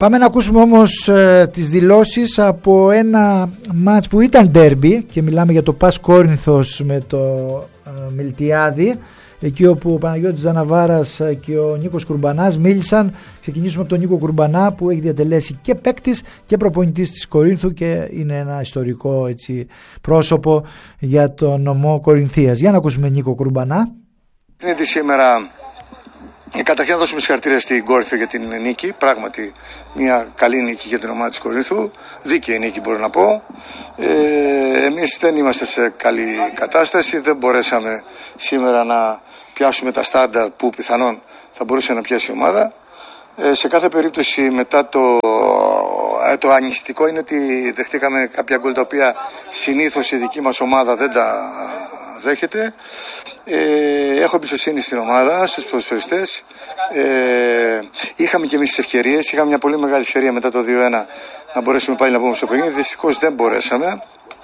Πάμε να ακούσουμε όμως τις δηλώσεις από ένα μάτς που ήταν ντέρμπι και μιλάμε για το ΠΑΣ Κόρινθος με το Μιλτιάδη, εκεί όπου ο Παναγιώτης Τζαναβάρας και ο Νίκος Κουρμπανάς μίλησαν. Ξεκινήσουμε από τον Νίκο Κουρμπανά, που έχει διατελέσει και παίκτης και προπονητής της Κορίνθου και είναι ένα ιστορικό πρόσωπο για τον νομό Κορινθίας. Για να ακούσουμε Νίκο Κουρμπανά. Είναι σήμερα. Καταρχήν να δώσουμε συγχαρητήρια στην Κόρινθο για την νίκη. Πράγματι μια καλή νίκη για την ομάδα της Κορίνθου. Δίκαιη νίκη μπορώ να πω. Εμείς δεν είμαστε σε καλή κατάσταση. Δεν μπορέσαμε σήμερα να πιάσουμε τα στάνταρ που πιθανόν θα μπορούσε να πιάσει η ομάδα. Σε κάθε περίπτωση μετά το ανησυχητικό είναι ότι δεχτήκαμε κάποια γκολ τα οποία συνήθως η δική μας ομάδα δεν τα δέχεται. Έχω εμπιστοσύνη στην ομάδα, στους ποδοσφαιριστές. Είχαμε και εμείς τις ευκαιρίες. Είχαμε μια πολύ μεγάλη ευκαιρία μετά το 2-1 να μπορέσουμε πάλι να πούμε στο παιχνίδι. Δυστυχώς δεν μπορέσαμε.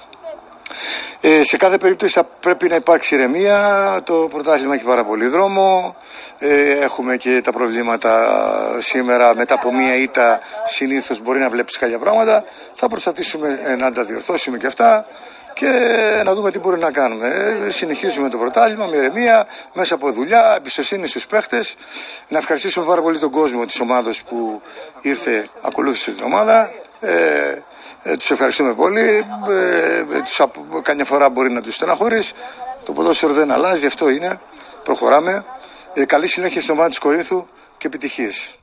Σε κάθε περίπτωση θα πρέπει να υπάρξει ηρεμία. Το πρωτάθλημα έχει πάρα πολύ δρόμο. Έχουμε και τα προβλήματα σήμερα. Μετά από μία ήττα συνήθως μπορεί να βλέπεις κάποια πράγματα. Θα προσπαθήσουμε να τα διορθώσουμε και αυτά και να δούμε τι μπορούμε να κάνουμε. Συνεχίζουμε το πρωτάθλημα με ηρεμία, μέσα από δουλειά, εμπιστοσύνη στους παίχτες. Να ευχαριστήσουμε πάρα πολύ τον κόσμο της ομάδας που ήρθε, ακολούθησε την ομάδα. Τους ευχαριστούμε πολύ. Καμιά φορά μπορεί να τους στεναχωρείς. Το ποδόσφαιρο δεν αλλάζει, αυτό είναι. Προχωράμε. Καλή συνέχεια στην ομάδα της Κορίνθου και επιτυχίες.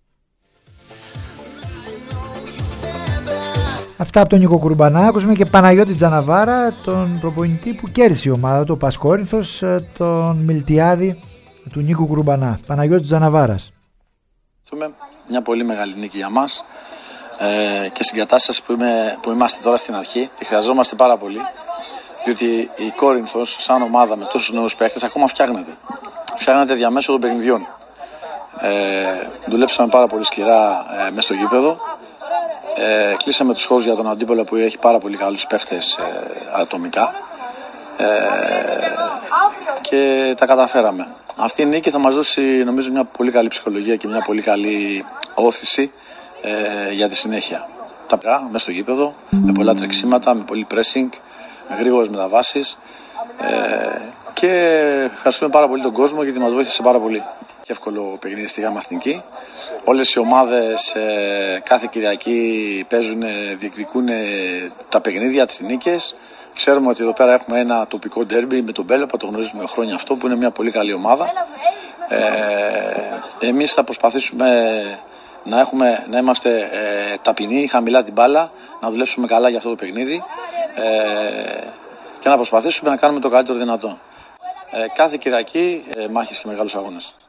Αυτά από τον Νίκο Κουρμπανά. Ακούσαμε και Παναγιώτη Τζαναβάρα, τον προπονητή που κέρδισε η ομάδα, το ΠΑΣ Κόρινθος, τον Μιλτιάδη του Νίκου Κουρμπανά. Παναγιώτης Τζαναβάρας. Μια πολύ μεγάλη νίκη για μας και στην κατάσταση που είμαστε τώρα στην αρχή τη χρειαζόμαστε πάρα πολύ, διότι η Κόρινθος σαν ομάδα με τόσους νέους παίκτες ακόμα φτιάχνεται διαμέσου των παιχνιδιών. Δουλέψαμε πάρα πολύ σκληρά μέσα στο γήπεδο. Κλείσαμε τους χώρους για τον αντίπολο που έχει πάρα πολύ καλούς παίχτες ατομικά και τα καταφέραμε. Αυτή η νίκη θα μας δώσει νομίζω μια πολύ καλή ψυχολογία και μια πολύ καλή όθηση για τη συνέχεια. Τα πειρά μέσα στο γήπεδο, με πολλά τρεξίματα, με πολύ pressing, με γρήγορες μεταβάσεις και ευχαριστούμε πάρα πολύ τον κόσμο γιατί μας βοήθησε πάρα πολύ. Και εύκολο παιχνίδι στη Γάμα Εθνική. Όλες οι ομάδες κάθε Κυριακή διεκδικούν τα παιχνίδια, τις νίκες. Ξέρουμε ότι εδώ πέρα έχουμε ένα τοπικό ντέρμπι με τον Μπέλοπα, το γνωρίζουμε χρόνια αυτό, που είναι μια πολύ καλή ομάδα. Εμείς θα προσπαθήσουμε να είμαστε ταπεινοί, χαμηλά την μπάλα, να δουλέψουμε καλά για αυτό το παιχνίδι και να προσπαθήσουμε να κάνουμε το καλύτερο δυνατό. Κάθε Κυριακή μάχες και μεγάλους αγώνες.